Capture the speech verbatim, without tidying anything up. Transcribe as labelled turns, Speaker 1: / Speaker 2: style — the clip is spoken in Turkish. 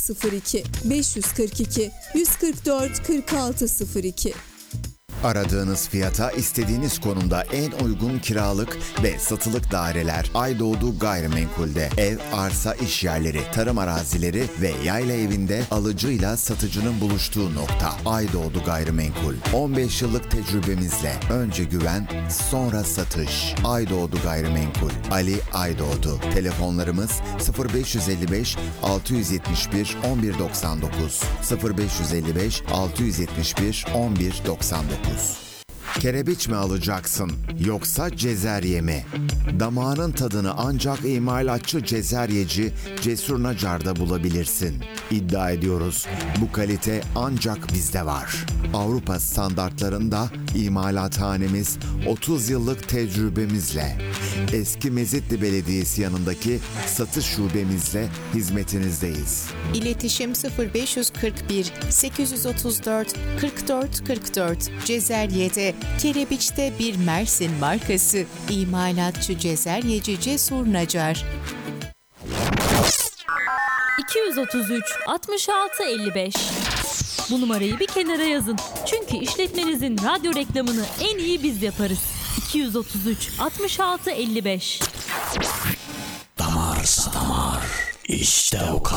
Speaker 1: sıfır iki beş kırk iki yüz kırk dört kırk altı sıfır iki.
Speaker 2: Aradığınız fiyata istediğiniz konumda en uygun kiralık ve satılık daireler Aydoğdu Gayrimenkul'de. Ev, arsa, iş yerleri, tarım arazileri ve yayla evinde alıcıyla satıcının buluştuğu nokta. Aydoğdu Gayrimenkul. on beş yıllık tecrübemizle önce güven, sonra satış. Aydoğdu Gayrimenkul. Ali Aydoğdu. Telefonlarımız sıfır beş elli beş altı yüz yetmiş bir on bir doksan dokuz sıfır beş elli beş altı yüz yetmiş bir on bir doksan dokuz. Kerebiç mi alacaksın yoksa cezerye mi? Damağının tadını ancak imalatçı cezeryeci Cesur Nacar'da bulabilirsin. İddia ediyoruz, bu kalite ancak bizde var. Avrupa standartlarında imalathanemiz otuz yıllık tecrübemizle, eski Mezitli Belediyesi yanındaki satış şubemizle hizmetinizdeyiz.
Speaker 3: İletişim sıfır beş kırk bir sekiz otuz dört kırk dört kırk dört. Cezerye'de, Kerebiç'te bir Mersin markası. İmalatçı cezeryeci Cesur Nacar.
Speaker 4: iki yüz otuz üç altmış altı elli beş. Bu numarayı bir kenara yazın. Çünkü işletmenizin radyo reklamını en iyi biz yaparız. iki yüz otuz üç altmış altı elli beş.
Speaker 5: Damarsa damar. İşte o kadar.